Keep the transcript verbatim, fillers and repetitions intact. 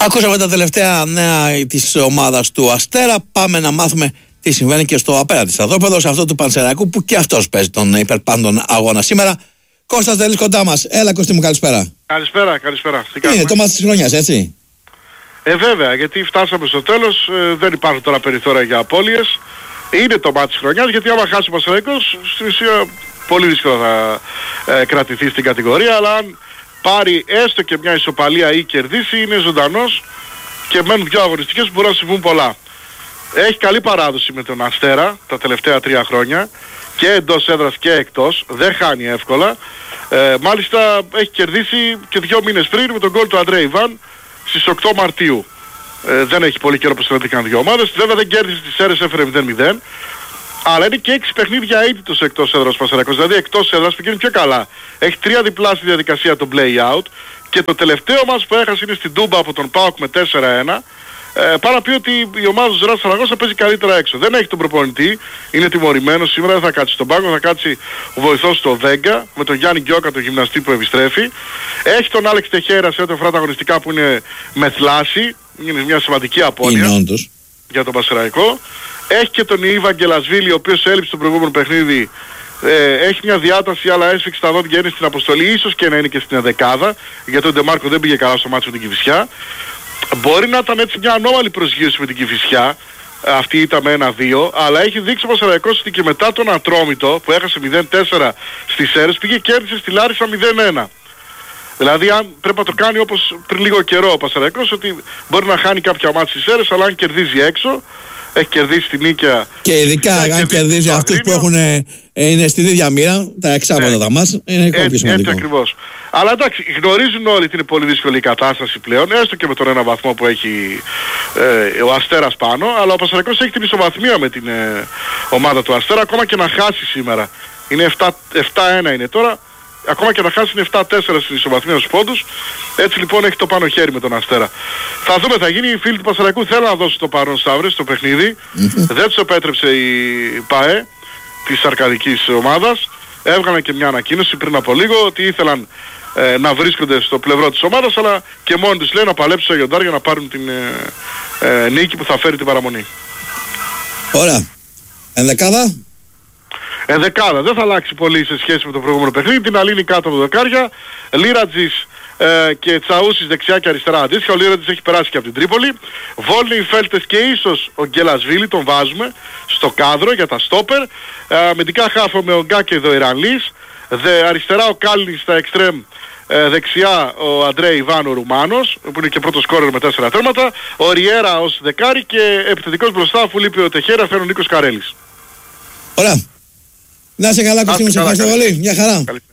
Ακούσαμε τα τελευταία νέα της ομάδας του Αστέρα. Πάμε να μάθουμε τι συμβαίνει και στο απέναντι στρατόπεδο, σε αυτό του Πανσεραϊκού που και αυτός παίζει τον υπερπάντων αγώνα σήμερα. Κώστας Δελής κοντά μας. Έλα Κώστη μου, καλησπέρα. Καλησπέρα, καλησπέρα. Τι είναι το μάτς της χρονιάς, έτσι? Ε, βέβαια, γιατί φτάσαμε στο τέλος, ε, δεν υπάρχουν τώρα περιθώρια για απώλειες. Είναι το μάτς της χρονιάς, γιατί άμα χάσει ο Πανσεραϊκός, στην ουσία πολύ δύσκολα θα ε, κρατηθεί στην κατηγορία, αλλά αν πάρει έστω και μια ισοπαλία ή κερδίσει, είναι ζωντανός και μένουν δύο αγωνιστικές που μπορούν να συμβούν πολλά. Έχει καλή παράδοση με τον Αστέρα τα τελευταία τρία χρόνια και εντός έδρας και εκτός, δεν χάνει εύκολα. Ε, μάλιστα έχει κερδίσει και δύο μήνες πριν με τον γκολ του Αντρέ Ιβάν στις οκτώ Μαρτίου. Ε, δεν έχει πολύ καιρό που συναντήκαν δύο ομάδες. Βέβαια δεν κέρδισε τις Σέρρες, έφερε μηδέν μηδέν. Αλλά είναι και έξι παιχνίδια αίτητος εκτός έδρας Πανσεραϊκός. Δηλαδή εκτός έδρας πηγαίνει πιο καλά. Έχει τρία διπλά στη διαδικασία το play out. Και το τελευταίο μας που έχασε είναι στην Τούμπα από τον ΠΑΟΚ με τέσσερα ένα. Ε, πάρα πει ότι η ομάδα του Ζεράς Σαραγώσα παίζει καλύτερα έξω. Δεν έχει τον προπονητή, είναι τιμωρημένος σήμερα, δεν θα κάτσει στον πάγκο, θα κάτσει ο βοηθός του Βέγκα με τον Γιάννη Γκιόκα, τον γυμναστή που επιστρέφει. Έχει τον Άλεξ Τεχέρα σε ό,τι αφορά τα αγωνιστικά που είναι με θλάση, είναι μια σημαντική απώλεια για τον Πανσεραϊκό. Έχει και τον Ιβα Γκελασβίλη, ο οποίος έλειψε το προηγούμενο παιχνίδι. Ε, έχει μια διάταση, αλλά έσφιξε τα δόντια, είναι στην αποστολή, ίσως και να είναι και στην δεκάδα, γιατί ο Ντεμάρκο δεν πήγε καλά στο μάτσο με την Κηφισιά. Μπορεί να ήταν έτσι μια ανώμαλη προσγείωση με την Κηφισιά, αυτή ήταν με ένα δύο, αλλά έχει δείξει ο Πανσεραϊκός ότι και μετά τον Ατρόμητο που έχασε μηδέν τέσσερα στις Σέρρες πήγε και κέρδισε στη Λάρισα μηδέν ένα. Δηλαδή αν πρέπει να το κάνει όπως πριν λίγο καιρό ο Πανσεραϊκός, ότι μπορεί να χάνει κάποια μάτια στις Σέρρες, αλλά αν κερδίζει έξω, έχει κερδίσει την Νίκαια. Και ειδικά αν κερδίζει, κερδίζει αυτούς που έχουν, ε, είναι στην ίδια μοίρα, τα εξάποδα τα μας, είναι ακόμα πιο σημαντικό. Έτσι ακριβώς. Αλλά εντάξει, γνωρίζουν όλοι ότι είναι πολύ δύσκολη η κατάσταση πλέον, έστω και με τον ένα βαθμό που έχει ε, ο Αστέρας πάνω, αλλά ο Πανσεραϊκός έχει την ισοβαθμία με την ε, ομάδα του Αστέρα, ακόμα και να χάσει σήμερα. Είναι επτά ένα είναι τώρα, ακόμα και να χάσει είναι επτά τέσσερα στην ισοβαθμία στους πόντους, έτσι λοιπόν έχει το πάνω χέρι με τον Αστέρα. Θα δούμε, θα γίνει, οι φίλοι του Πανσεραϊκού θέλουν να δώσουν το παρόν Σταύρες στο παιχνίδι, δεν τους επέτρεψε η ΠΑΕ της αρκαδικής ομάδας, έβγαλαν και μια ανακοίνωση πριν από λίγο ότι ήθελαν ε, να βρίσκονται στο πλευρό της ομάδας, αλλά και μόνοι τους λέει να παλέψουν στο Αγιοντάρ για να πάρουν την ε, ε, νίκη που θα φέρει την παραμονή. Ωραία. Ενδεκάδα. Ενδεκάδα. Δεν θα αλλάξει πολύ σε σχέση με το προηγούμενο παιχνίδι. Την Αλήνη κάτω από το δεκάρια. Λίρατζης ε, και Τσαούσης δεξιά και αριστερά αντίστοιχα. Ο Λίρατζης έχει περάσει και από την Τρίπολη. Βόλνοι, Φέλτες και ίσως ο Γκελασβίλη τον βάζουμε στο κάδρο για τα στόπερ. Ε, αμυντικά χάφο με ο Γκάκε Δοϊρανλής. Δε, αριστερά ο Κάλινης στα εξτρέμ. Ε, δεξιά ο Αντρέ Ιβάν ο Ρουμάνος που είναι και πρώτος σκόρερ με τέσσερα τέρματα. Ο Ριέρα ως δεκάρι και επιθετικός μπροστά, αφού λείπει ο Τεχέρα, φέρνει ο Νίκος Καρέλης. Ωραία. Να είσαι καλά, Κωστή μου, σε ευχαριστώ πολύ. Μια χαρά. Καλή.